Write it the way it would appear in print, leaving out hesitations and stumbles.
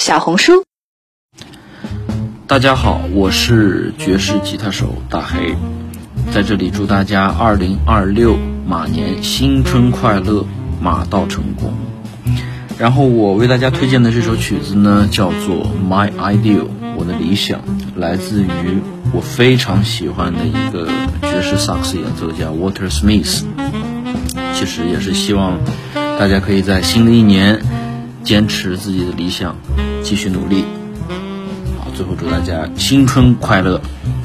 小红书。 大家好，我是爵士吉他手大黑，在这里祝大家2026马年新春快乐，马到成功。然后我为大家推荐的这首曲子呢，叫做 My Ideal， 我的理想，来自于我非常喜欢的一个爵士萨克斯演奏家 Walter Smith。其实也是希望大家可以在新的一年坚持自己的理想，继续努力。好，最后祝大家新春快乐。